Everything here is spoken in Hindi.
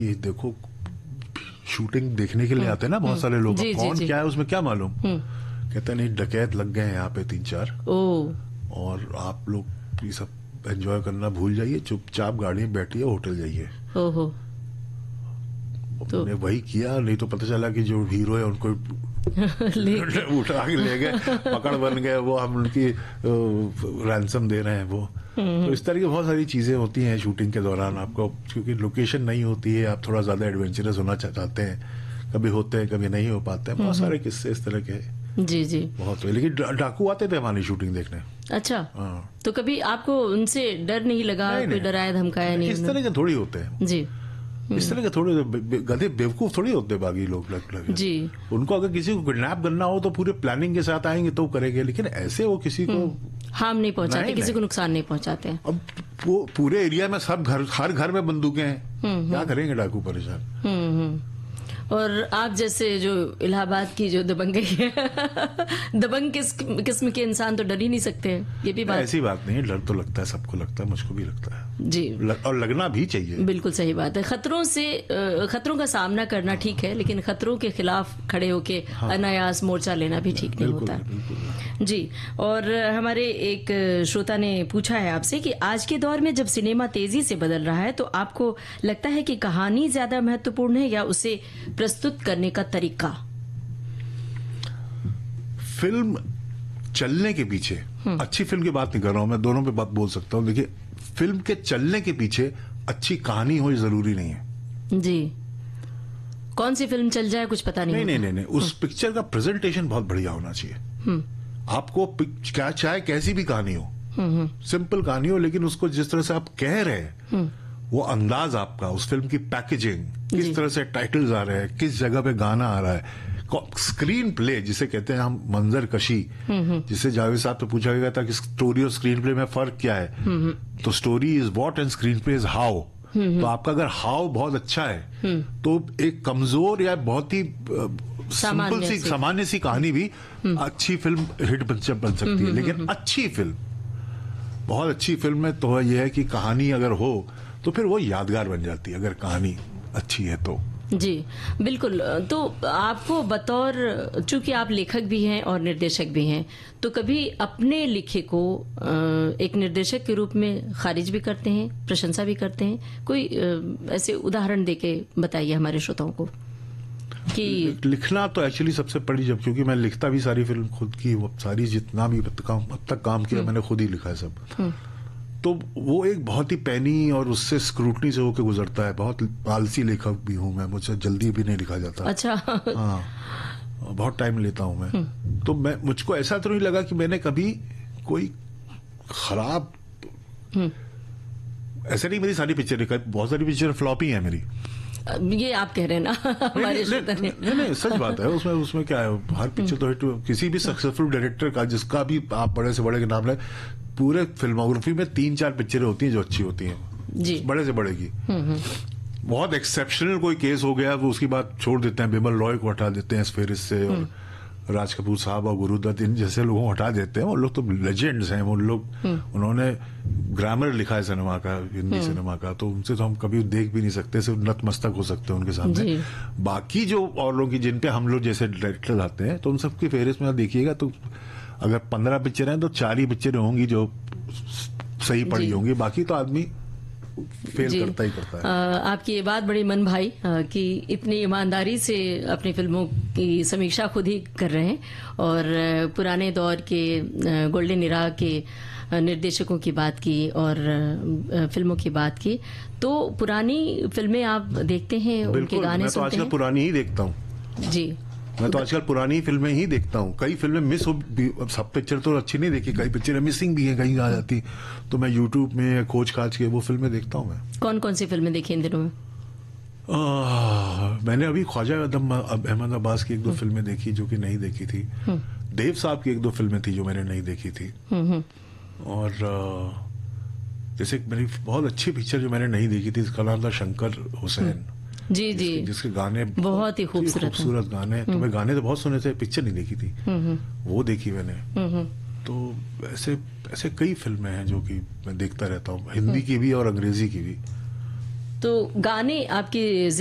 ये देखो, शूटिंग देखने के लिए आते हैं ना बहुत सारे लोग, कौन क्या है उसमें क्या मालूम। कहते नहीं, डकैत लग गए हैं यहाँ पे 3-4 और आप लोग ये सब एंजॉय करना भूल जाइए, चुपचाप गाड़ी में बैठिए, होटल जाइए। तो वही किया, नहीं तो पता चला कि जो हीरो है उनको उठा के ले गए, पकड़ बन गए, वो हम उनकी रैंसम दे रहे हैं वो। तो इस तरह की बहुत सारी चीजें होती हैं शूटिंग के दौरान। आपको क्योंकि लोकेशन नहीं होती है, आप थोड़ा ज्यादा एडवेंचरस होना चाहते हैं, कभी होते हैं कभी नहीं हो पाते हैं, बहुत सारे किस्से इस तरह के। जी जी, बहुत। लेकिन डाकू आते थे हमारी शूटिंग देखने। अच्छा। तो कभी आपको उनसे डर नहीं लगा? कोई डराया धमकाया नहीं? इस तरह के थोड़ी होते हैं जी, इस तरह के थोड़े गधे बेवकूफ थोड़ी होते बागी लोग लगे जी। उनको अगर किसी को किडनैप करना हो तो पूरे प्लानिंग के साथ आएंगे तो करेंगे, लेकिन ऐसे वो किसी को हार्म नहीं पहुंचाते, किसी को नुकसान नहीं पहुंचाते हैं। अब वो पूरे एरिया में सब हर घर में बंदूकें हैं, क्या करेंगे डाकू परेशान। और आप जैसे जो इलाहाबाद की जो दबंगई है दबंग किस्म के इंसान तो डर ही नहीं सकते हैं, ये भी बात। ऐसी बात नहीं है, डर तो लगता है, सबको लगता है, मुझको भी लगता है जी, और लगना भी चाहिए। बिल्कुल सही बात है। खतरों का सामना करना ठीक है, लेकिन खतरों के खिलाफ खड़े होके अनायास मोर्चा लेना भी ठीक नहीं होता है। जी, और हमारे एक श्रोता ने पूछा है आपसे कि आज के दौर में जब सिनेमा तेजी से बदल रहा है तो आपको लगता है कि कहानी ज्यादा महत्वपूर्ण है या उसे प्रस्तुत करने का तरीका? फिल्म चलने के पीछे, अच्छी फिल्म की बात नहीं कर रहा हूं मैं, दोनों पे बात बोल सकता हूं। देखिए, फिल्म के चलने के पीछे अच्छी कहानी हो जरूरी नहीं है जी। कौन सी फिल्म चल जाए कुछ पता नहीं। नहीं, उस पिक्चर का प्रेजेंटेशन बहुत बढ़िया होना चाहिए। आपको क्या चाहे कैसी भी कहानी हो, सिंपल कहानी हो, लेकिन उसको जिस तरह से आप कह रहे हैं, वो अंदाज आपका, उस फिल्म की पैकेजिंग, किस तरह से टाइटल्स आ रहे हैं, किस जगह पे गाना आ रहा है, स्क्रीन प्ले जिसे कहते हैं हम, मंजर कशी, जिसे जावेद साहब से पूछा गया था कि स्टोरी और स्क्रीन प्ले में फर्क क्या है, तो story is what and screen play is how. तो आपका अगर हाउ बहुत अच्छा है तो एक कमजोर या बहुत ही सिंपल सी सामान्य सी कहानी भी अच्छी फिल्म हिट बन सकती है। लेकिन अच्छी फिल्म, बहुत अच्छी फिल्म में तो यह है कि कहानी अगर हो तो फिर वो यादगार बन जाती है, अगर कहानी अच्छी है तो। जी बिल्कुल। तो आपको बतौर, चूंकि आप लेखक भी हैं और निर्देशक भी हैं, तो कभी अपने लिखे को एक निर्देशक के रूप में खारिज भी करते हैं, प्रशंसा भी करते हैं? कोई ऐसे उदाहरण देके बताइए हमारे श्रोताओं को कि लिखना तो एक्चुअली सबसे बड़ी, जब क्योंकि मैं लिखता भी सारी फिल्म खुद की, वो सारी जितना भी अब तक काम किया मैंने खुद ही लिखा है सब। तो वो एक बहुत ही पैनी और उससे स्क्रूटनी से होकर गुजरता है। बहुत आलसी लेखक भी हूं मैं, मुझसे जल्दी भी नहीं लिखा जाता। अच्छा। हाँ, बहुत टाइम लेता हूं मैं। तो मुझको ऐसा तो नहीं लगा कि मैंने कभी कोई खराब, ऐसा नहीं, मेरी सारी पिक्चरें, बहुत सारी पिक्चरें फ्लॉप ही है मेरी। ये आप कह रहे हैं ना हमारे नहीं, सच बात है। उसमें क्या है, हर पिक्चर तो हिट, किसी भी सक्सेसफुल डायरेक्टर का, जिसका भी आप बड़े से बड़े के नाम ले, पूरे फिल्मोग्राफी में 3-4 पिक्चरें होती हैं जो अच्छी होती हैं जी, बड़े से बड़े की। बहुत एक्सेप्शनल कोई केस हो गया वो उसकी बात छोड़ देते हैं, बिमल रॉय को हटा देते हैं इस फेरिस्त से, और राज कपूर साहब और गुरुदत्त इन जैसे लोगों को हटा देते हैं। वो लोग तो लेजेंड्स हैं, वो लोग, उन्होंने ग्रामर लिखा है सिनेमा का, हिंदी सिनेमा का, तो उनसे तो हम कभी देख भी नहीं सकते, सिर्फ नतमस्तक हो सकते हैं उनके सामने। बाकी जो और लोग की, जिन पे हम लोग जैसे डायरेक्टर आते हैं, तो उन सबकी फेरिस्त में आप देखिएगा तो अगर 15 पिक्चरें हैं तो 4 ही पिक्चरें होंगी जो सही पड़ी होंगी, बाकी तो आदमी फेल करता ही करता है। आपकी ये बात बड़ी मन भाई कि इतनी ईमानदारी से अपनी फिल्मों की समीक्षा खुद ही कर रहे हैं, और पुराने दौर के गोल्डन इरा के निर्देशकों की बात की और फिल्मों की बात की। तो पुरानी फिल्में आप देखते हैं, उनके गाने सुनते हैं? मैं तो आजकल पुरानी ही देखता हूँ जी। मैं तो आजकल पुरानी फिल्में ही देखता हूँ। कई फिल्में मिस हो, सब पिक्चर तो अच्छी नहीं देखी, कई पिक्चरें मिसिंग भी हैं, कहीं आ जाती, तो मैं यूट्यूब में खोज खाज के वो फिल्में देखता हूँ। मैं कौन कौन सी फिल्में देखी इन दिनों में? मैंने अभी ख्वाजा अहमद अब्बास की 1-2 फिल्में देखी जो कि नहीं देखी थी। देव साहब की 1-2 फिल्में थी जो मैंने नहीं देखी थी। और जैसे मेरी बहुत अच्छी पिक्चर जो मैंने नहीं देखी थी, इसका नाम था शंकर हुसैन जी जी, जिसके गाने बहुत ही खूबसूरत गाने। तो मैं गाने तो बहुत सुने थे, पिक्चर नहीं देखी थी, वो देखी मैंने। तो ऐसे कई फिल्में हैं जो कि मैं देखता रहता हूँ, हिंदी की भी और अंग्रेजी की भी। तो गाने आपकी